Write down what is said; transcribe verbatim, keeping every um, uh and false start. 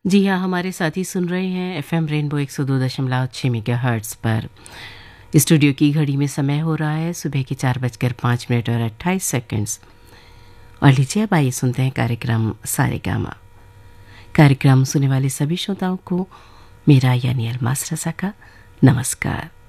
जी हाँ, हमारे साथी सुन रहे हैं एफएम रेनबो एक सौ दो दशमलव छह मेगाहर्ट्ज़ पर। स्टूडियो की घड़ी में समय हो रहा है सुबह के चार बजकर पाँच मिनट और अट्ठाईस सेकंड्स। और लीजिए अब आइए सुनते हैं कार्यक्रम सारेगामा। कार्यक्रम सुनने वाले सभी श्रोताओं को मेरा यानी अलमास रज़ा का नमस्कार।